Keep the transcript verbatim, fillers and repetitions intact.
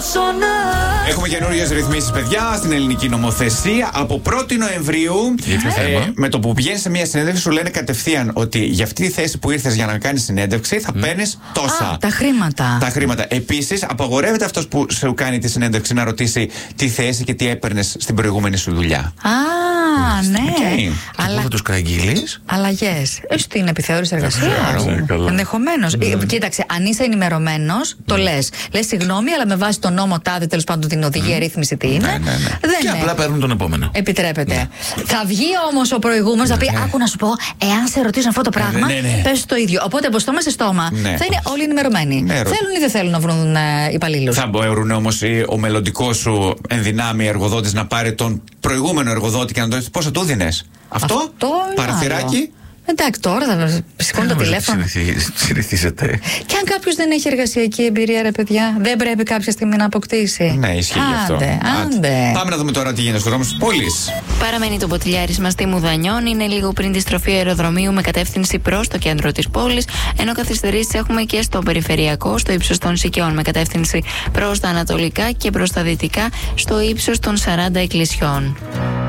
Έχουμε καινούριες ρυθμίσεις, παιδιά, στην ελληνική νομοθεσία. Από πρώτη Νοεμβρίου, ε, με το που πηγαίνεις σε μια συνέντευξη, σου λένε κατευθείαν ότι για αυτή τη θέση που ήρθες για να κάνεις συνέντευξη θα mm. παίρνεις τόσα. Α, τα χρήματα. Τα χρήματα. Επίσης, απαγορεύεται αυτός που σου κάνει τη συνέντευξη να ρωτήσει τι θέση και τι έπαιρνες στην προηγούμενη σου δουλειά. Α, ναι. Okay. Αλλά... θα τους καταγγείλεις. Αλλαγές. Στην επιθεώρηση εργασίας. Ενδεχομένως. Mm. Κοίταξε, αν είσαι ενημερωμένος, το mm. λες. Λες συγγνώμη, αλλά με βάση το νόμο τάδε, τέλος πάντων την οδηγία mm. ρύθμιση τι είναι. Ναι, ναι, ναι. Δεν και είναι. απλά παίρνουν τον επόμενο. Επιτρέπεται. Ναι. Θα βγει όμως ο προηγούμενος να πει: ναι. Άκου να σου πω, εάν σε ρωτήσουν αυτό το πράγμα, ναι, ναι. πες το ίδιο. Οπότε από στόμα σε στόμα ναι. θα είναι όλοι ενημερωμένοι. Ναι, θέλουν ή δεν θέλουν να βρουν ε, υπαλλήλους. Θα μπορούν όμως ο μελλοντικός σου ενδυνάμει εργοδότης να πάρει τον προηγούμενο εργοδότη και να το πει πόσο του δίνες. Αυτό, αυτό παραθυράκι. Εντάξει, τώρα θα σηκώνει το τηλέφωνο. Συνηθίζεται. Και αν κάποιος δεν έχει εργασιακή εμπειρία, ρε παιδιά, δεν πρέπει κάποια στιγμή να αποκτήσει. Ναι, ισχύει αυτό. Άντε, άντε. Πάμε να δούμε τώρα τι γίνεται στους δρόμους της πόλης. Παραμένει το ποτηλιάρισμα στη Μουδανιών. Είναι λίγο πριν τη στροφή αεροδρομίου με κατεύθυνση προς το κέντρο της πόλης. Ενώ καθυστερήσεις έχουμε και στο περιφερειακό, στο ύψος των Σικαιών με κατεύθυνση προς τα ανατολικά και προς τα δυτικά, στο ύψος των σαράντα εκκλησιών.